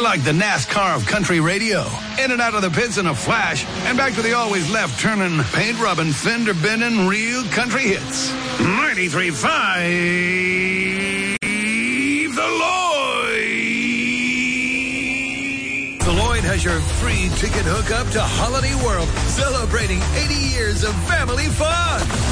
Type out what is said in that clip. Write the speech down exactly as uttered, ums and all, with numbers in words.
like the NASCAR of country radio. In and out of the pits in a flash, and back to the always left-turning, paint-rubbing, fender-bending, real country hits. ninety-three point five, The Lloyd. The Lloyd has your free ticket hookup to Holiday World, celebrating eighty years of family fun.